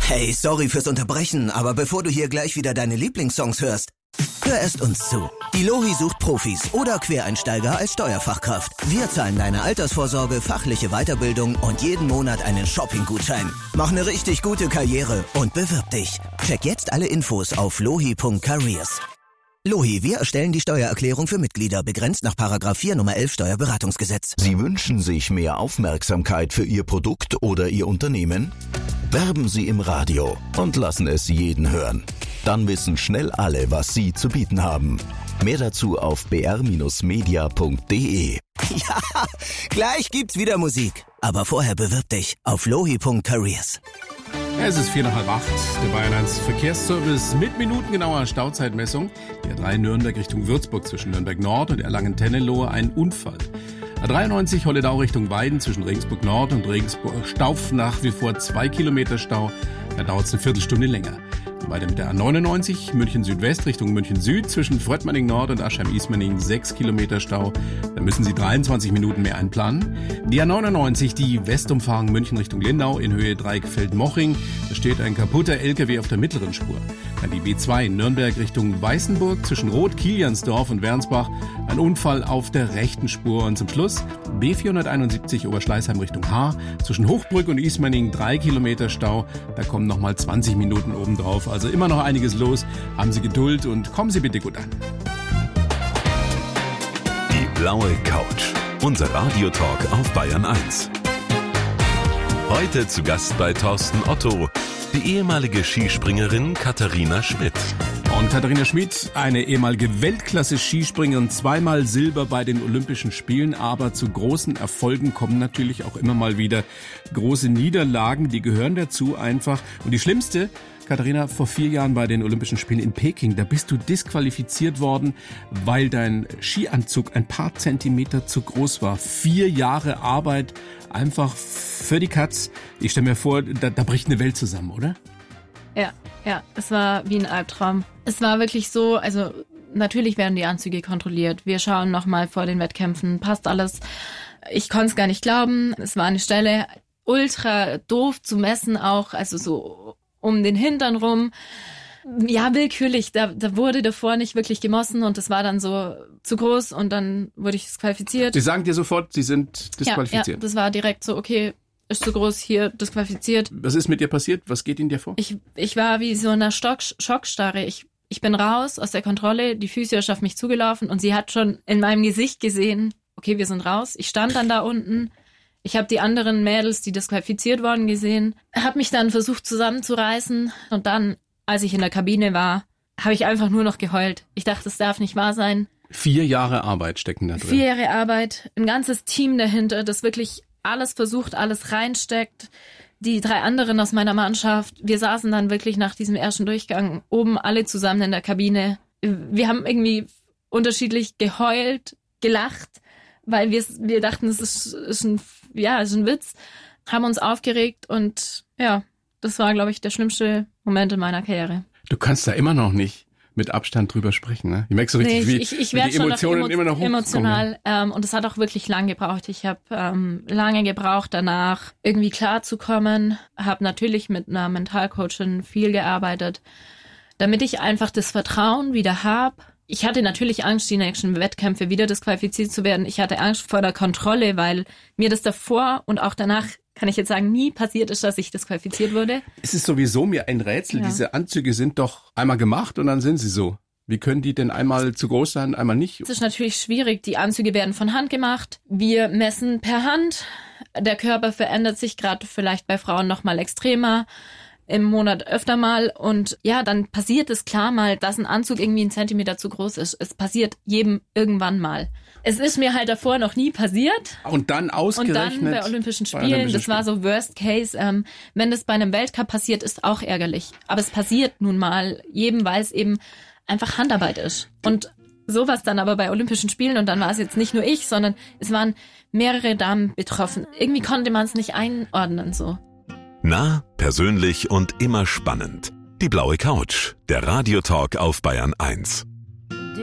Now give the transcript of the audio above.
Hey, sorry fürs Unterbrechen, aber bevor du hier gleich wieder deine Lieblingssongs hörst, hör erst uns zu. Die Lohi sucht Profis oder Quereinsteiger als Steuerfachkraft. Wir zahlen deine Altersvorsorge, fachliche Weiterbildung und jeden Monat einen Shopping-Gutschein. Mach eine richtig gute Karriere und bewirb dich. Check jetzt alle Infos auf lohi.careers. Lohi, wir erstellen die Steuererklärung für Mitglieder, begrenzt nach § 4 Nummer 11 Steuerberatungsgesetz. Sie wünschen sich mehr Aufmerksamkeit für Ihr Produkt oder Ihr Unternehmen? Werben Sie im Radio und lassen es jeden hören. Dann wissen schnell alle, was Sie zu bieten haben. Mehr dazu auf br-media.de. Ja, gleich gibt's wieder Musik. Aber vorher bewirb dich auf lohi.careers. Es ist 7:45, der Bayern 1 Verkehrsservice mit minutengenauer Stauzeitmessung. Die A3 Nürnberg Richtung Würzburg zwischen Nürnberg Nord und Erlangen-Tennelohe ein Unfall. A93 Holledau Richtung Weiden zwischen Regensburg Nord und Regensburg Stauf nach wie vor 2 Kilometer Stau. Da dauert es eine Viertelstunde länger. Weiter mit der A99 München Südwest Richtung München Süd zwischen Fröttmanning Nord und Aschheim-Ismaning 6 Kilometer Stau. Da müssen Sie 23 Minuten mehr einplanen. Die A99, die Westumfahrung München Richtung Lindau in Höhe Dreieckfeld-Moching. Da steht ein kaputter LKW auf der mittleren Spur. Dann die B2 Nürnberg Richtung Weißenburg zwischen Roth-Kiliansdorf und Wernsbach. Ein Unfall auf der rechten Spur. Und zum Schluss B471 Oberschleißheim Richtung Haar zwischen Hochbrück und Ismaning 3 Kilometer Stau. Da kommen nochmal 20 Minuten obendrauf. Also immer noch einiges los. Haben Sie Geduld und kommen Sie bitte gut an. Die blaue Couch. Unser Radiotalk auf Bayern 1. Heute zu Gast bei Thorsten Otto, die ehemalige Skispringerin Katharina Schmidt. Und Katharina Schmidt, eine ehemalige Weltklasse-Skispringerin, zweimal Silber bei den Olympischen Spielen, aber zu großen Erfolgen kommen natürlich auch immer mal wieder große Niederlagen, die gehören dazu einfach. Und die schlimmste, Katharina, vor 4 Jahren bei den Olympischen Spielen in Peking, da bist du disqualifiziert worden, weil dein Skianzug ein paar Zentimeter zu groß war. 4 Jahre Arbeit, einfach für die Katz. Ich stelle mir vor, da bricht eine Welt zusammen, oder? Ja, es war wie ein Albtraum. Es war wirklich so, also natürlich werden die Anzüge kontrolliert. Wir schauen nochmal vor den Wettkämpfen, passt alles. Ich konnte es gar nicht glauben. Es war eine Stelle ultra doof zu messen auch, also so um den Hintern rum. Ja, willkürlich. Da wurde davor nicht wirklich gemessen und das war dann so zu groß und dann wurde ich disqualifiziert. Sie sagen dir sofort, Sie sind disqualifiziert. Ja, das war direkt so, okay, ist zu groß, hier disqualifiziert. Was ist mit dir passiert? Was geht in dir vor? Ich war wie so in einer Schockstarre. Ich bin raus aus der Kontrolle, die Physio ist auf mich zugelaufen und sie hat schon in meinem Gesicht gesehen, okay, wir sind raus. Ich stand dann da unten. Ich habe die anderen Mädels, die disqualifiziert worden, gesehen. Habe mich dann versucht zusammenzureißen und dann, als ich in der Kabine war, habe ich einfach nur noch geheult. Ich dachte, das darf nicht wahr sein. 4 Jahre Arbeit stecken da drin. 4 Jahre Arbeit, ein ganzes Team dahinter, das wirklich alles versucht, alles reinsteckt. Die 3 anderen aus meiner Mannschaft, wir saßen dann wirklich nach diesem ersten Durchgang oben alle zusammen in der Kabine. Wir haben irgendwie unterschiedlich geheult, gelacht, weil wir dachten, es ist ein Witz, haben uns aufgeregt und ja, das war, glaube ich, der schlimmste Moment in meiner Karriere. Du kannst da immer noch nicht mit Abstand drüber sprechen, ne? Ich merke so richtig, wie die Emotionen immer noch hochkommen. Emotional. Und es hat auch wirklich lang gebraucht. Ich habe lange gebraucht, danach irgendwie klarzukommen. Habe natürlich mit einer Mentalcoachin viel gearbeitet, damit ich einfach das Vertrauen wieder habe. Ich hatte natürlich Angst, die nächsten Wettkämpfe wieder disqualifiziert zu werden. Ich hatte Angst vor der Kontrolle, weil mir das davor und auch danach, kann ich jetzt sagen, nie passiert ist, dass ich disqualifiziert wurde. Es ist sowieso mir ein Rätsel. Ja. Diese Anzüge sind doch einmal gemacht und dann sind sie so. Wie können die denn einmal zu groß sein, einmal nicht? Es ist natürlich schwierig. Die Anzüge werden von Hand gemacht. Wir messen per Hand. Der Körper verändert sich gerade vielleicht bei Frauen noch mal extremer. Im Monat öfter mal und ja, dann passiert es klar mal, dass ein Anzug irgendwie 1 Zentimeter zu groß ist. Es passiert jedem irgendwann mal. Es ist mir halt davor noch nie passiert. Und dann ausgerechnet? Und dann bei Olympischen Spielen, das war so Worst Case. Wenn das bei einem Weltcup passiert, ist auch ärgerlich. Aber es passiert nun mal jedem, weil es eben einfach Handarbeit ist. Und sowas dann aber bei Olympischen Spielen und dann war es jetzt nicht nur ich, sondern es waren mehrere Damen betroffen. Irgendwie konnte man es nicht einordnen so. Nah, persönlich und immer spannend. Die blaue Couch, der Radiotalk auf Bayern 1.